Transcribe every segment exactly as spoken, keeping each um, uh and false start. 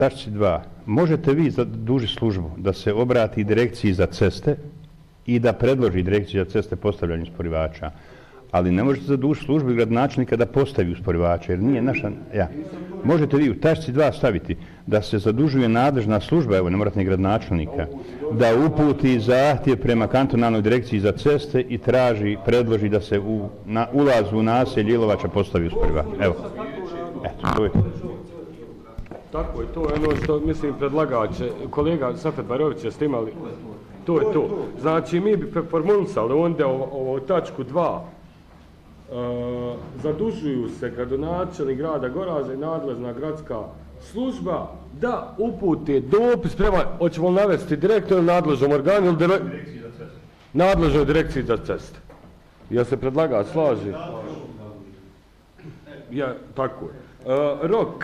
tačci dva. Možete vi zadužiti službu da se obrati direkciji za ceste i da predloži direkciji za ceste postavljanje usporivača, ali ne možete zadužiti službu gradonačelnika da postavi usporivača, jer nije naša... Ja. Možete vi u tačci dva staviti da se zadužuje nadležna služba, evo ne morate ni gradonačelnika, da uputi zahtjev prema kantonalnoj direkciji za ceste i traži, predloži da se u na, ulazu u naselje Ilovača postavi usporivač. Evo. Eto, to je. Tako je, to je ono što, mislim, predlagač, kolega Safet Barović je snimali, to je to. Znači, mi bi formulisali onda ovo, ovo tačku dva, e, zadužuju se gradonačelnik grada Goražda i nadležna gradska služba da upute dopis prema, hoćemo li navesti direktno ili nadležnom organu ili dire... nadležnoj direkciji za ceste. Ja se predlagač slaži? Ja, tako je. E, rok.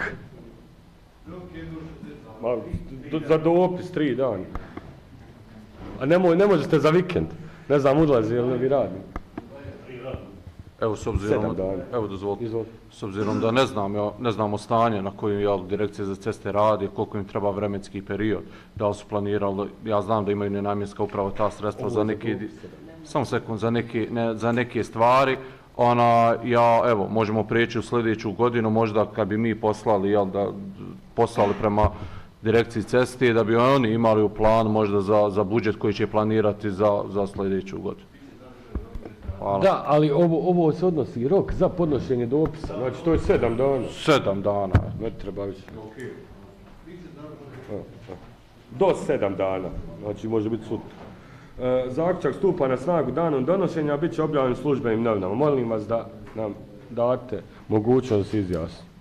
Ma, do, za dopis tri dana. A ne, mo, ne možete za vikend. Ne znam, udlazi ili ne vi radi. Evo, s obzirom, evo dozvolite, s obzirom da ne znam, ja, ne znamo stanje na kojem ja, direkcija za ceste radi, koliko im treba vremenski period, da li su planirali, ja znam da imaju nenamjenska upravo ta sredstva za neke, samo sekund, za neke, ne, za neke stvari, ona, ja, evo, možemo prijeći u sljedeću godinu, možda kad bi mi poslali, jel, da poslali prema direkciji ceste, da bi oni imali u plan možda za, za budžet koji će planirati za, za sljedeću godinu. Hvala. Da, ali ovo, ovo se odnosi rok za podnošenje dopisa, znači to je sedam dana. Sedam dana. Ne treba više. Do sedam dana, znači može biti sutra. E, zaključak stupa na snagu danom donošenja, bit će objavljen službenim novinama. Molim vas da nam date mogućnost izjasniti.